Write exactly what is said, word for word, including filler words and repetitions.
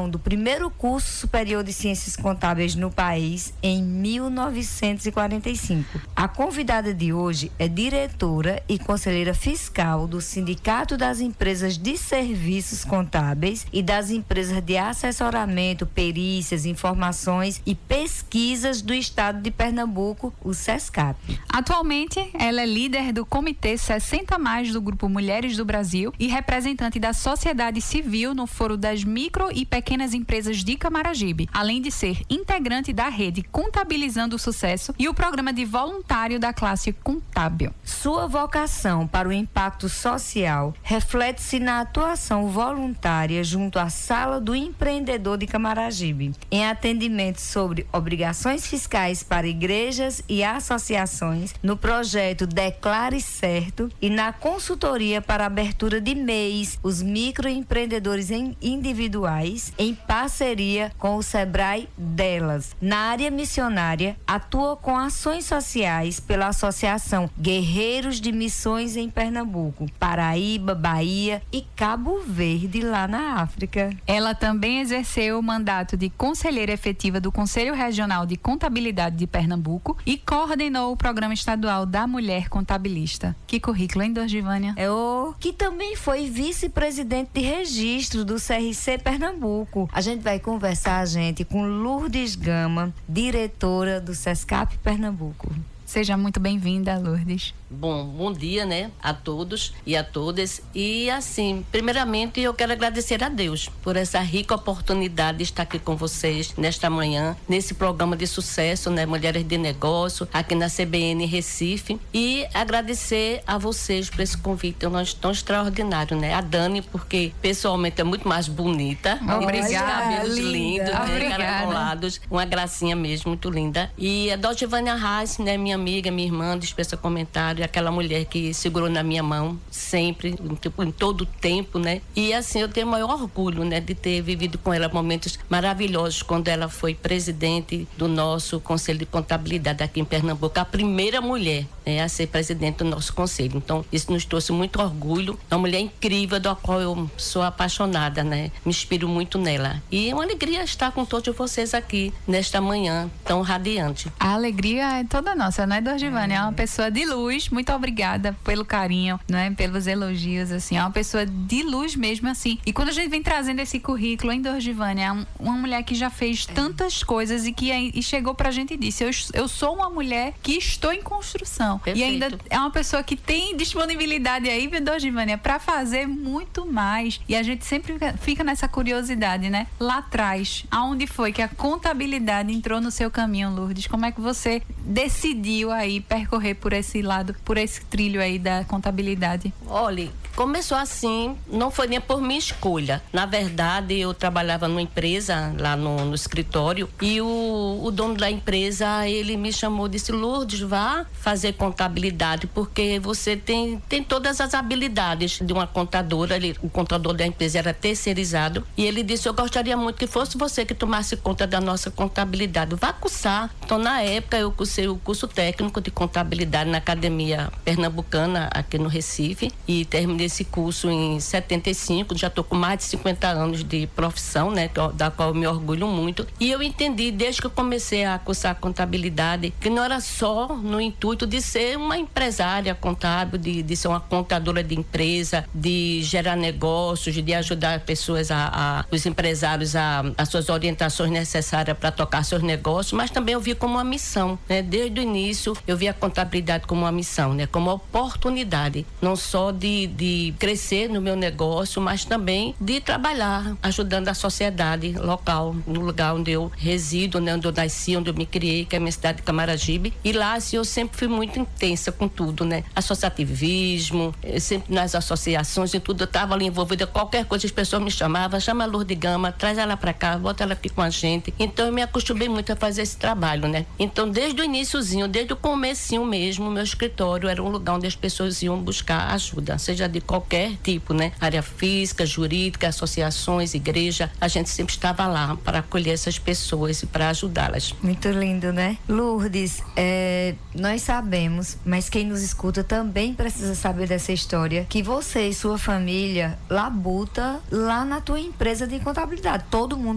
criação do primeiro curso superior de ciências contábeis no país em mil novecentos e quarenta e cinco. A convidada de hoje é diretora e conselheira fiscal do Sindicato das Empresas de Serviços Contábeis e das Empresas de Assessoramento, Perícias, Informações e Pesquisas do Estado de Pernambuco, o SESCAP. Atualmente, ela é líder do Comitê sessenta mais do Grupo Mulheres do Brasil e representante da sociedade civil no Foro das Micro e Pequenas Empresas de Camaragibe, além de ser integrante da rede Contabilizando o Sucesso e o programa de voluntário da classe contábil. Sua vocação para o impacto social reflete-se na atuação voluntária junto à Sala do Empreendedor de Camaragibe, em atendimento sobre obrigações fiscais para igrejas e associações, no projeto Declare Certo e na consultoria para a abertura de M E Is, os microempreendedores individuais, em parceria com o Sebrae delas. Na área missionária, atua com ações sociais pela Associação Guerreiros de Missões em Pernambuco, Paraíba, Bahia e Cabo Verde, lá na África. Ela também exerceu o mandato de conselheira efetiva do Conselho Regional de Contabilidade de Pernambuco e coordenou o Programa Estadual da Mulher Contabilista. Que currículo, hein, Dorgivânia? É o que também foi vice-presidente de registro do C R C Pernambuco. A gente vai conversar, gente, com Lourdes Gama, diretora do SESCAP Pernambuco. Seja muito bem-vinda, Lourdes. Bom, bom dia, né, a todos e a todas. E assim, primeiramente eu quero agradecer a Deus por essa rica oportunidade de estar aqui com vocês nesta manhã, nesse programa de sucesso, né, Mulheres de Negócio, aqui na C B N Recife. E agradecer a vocês por esse convite tão extraordinário, né? A Dani, porque pessoalmente é muito mais bonita. Obrigada. E cabelos lindos, né, Obrigada. caracolados, uma gracinha mesmo, muito linda. E a Dorgivânia Reis, né, minha amiga, minha irmã, dispensa comentário, aquela mulher que segurou na minha mão sempre, tipo, em todo o tempo, né? E assim, eu tenho o maior orgulho, né, de ter vivido com ela momentos maravilhosos quando ela foi presidente do nosso Conselho de Contabilidade aqui em Pernambuco, a primeira mulher, né, a ser presidente do nosso conselho. Então, isso nos trouxe muito orgulho. É uma mulher incrível, da qual eu sou apaixonada, né? Me inspiro muito nela. E é uma alegria estar com todos vocês aqui nesta manhã tão radiante. A alegria é toda nossa, né, Dorgivânia? É. é uma pessoa de luz. Muito obrigada pelo carinho, né, pelos elogios, assim. É uma pessoa de luz mesmo, assim. E quando a gente vem trazendo esse currículo, hein, Dorgivânia? É um, uma mulher que já fez tantas coisas e que e chegou pra gente e disse: eu, eu sou uma mulher que estou em construção. Perfeito. E ainda é uma pessoa que tem disponibilidade aí, Dorgivânia, pra fazer muito mais. E a gente sempre fica, fica nessa curiosidade, né? Lá atrás, aonde foi que a contabilidade entrou no seu caminho, Lourdes? Como é que você decidiu aí percorrer por esse lado, por esse trilho aí da contabilidade? Olha, começou assim, não foi nem por minha escolha. Na verdade, eu trabalhava numa empresa lá no, no escritório e o, o dono da empresa, ele me chamou e disse: Lourdes, vá fazer contabilidade porque você tem, tem todas as habilidades de uma contadora. Ele, o contador da empresa era terceirizado e ele disse: eu gostaria muito que fosse você que tomasse conta da nossa contabilidade. Vá cursar. Então, na época, eu cursei o curso técnico de contabilidade na Academia Pernambucana, aqui no Recife, e terminei esse curso em setenta e cinco, já estou com mais de cinquenta anos de profissão, né, da qual eu me orgulho muito. E eu entendi, desde que eu comecei a cursar contabilidade, que não era só no intuito de ser uma empresária contábil, de, de ser uma contadora de empresa, de gerar negócios, de ajudar pessoas, a, a os empresários a, a suas orientações necessárias para tocar seus negócios, mas também eu vi como uma missão, né? Desde o início eu vi a contabilidade como uma missão, né? Como uma oportunidade, não só de, de crescer no meu negócio, mas também de trabalhar, ajudando a sociedade local, no lugar onde eu resido, né? Onde eu nasci, onde eu me criei, que é a minha cidade de Camaragibe. E lá, assim, eu sempre fui muito intensa com tudo, né? Associativismo, sempre nas associações e tudo, eu estava ali envolvida, qualquer coisa, as pessoas me chamavam: chama a Lourdes Gama, traz ela pra cá, bota ela aqui com a gente. Então eu me acostumei muito a fazer esse trabalho, né? Então desde o iniciozinho, desde o comecinho mesmo, meu escritório era um lugar onde as pessoas iam buscar ajuda, seja de qualquer tipo, né? Área física, jurídica, associações, igreja, a gente sempre estava lá para acolher essas pessoas e para ajudá-las. Muito lindo, né? Lourdes, é, nós sabemos, mas quem nos escuta também precisa saber dessa história, que você e sua família labuta lá na tua empresa de contabilidade. Todo mundo